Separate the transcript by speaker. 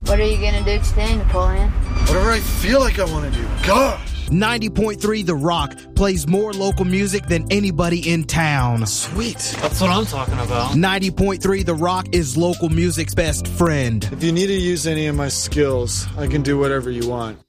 Speaker 1: What are you going to do today, Napoleon?
Speaker 2: Whatever I feel like I want to do. God!
Speaker 3: 90.3 The Rock plays more local music than anybody in town.
Speaker 2: Sweet.
Speaker 4: That's what I'm talking about.
Speaker 3: 90.3 The Rock is local music's best friend.
Speaker 2: If you need to use any of my skills, I can do whatever you want.